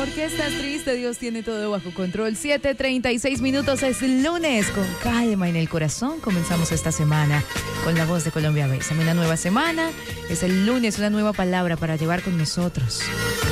qué estás triste? Dios tiene todo bajo control. 7:36 minutos, es lunes. Con calma en el corazón comenzamos esta semana con la voz de Colombia Bésame. Una nueva semana, es el lunes, una nueva palabra para llevar con nosotros.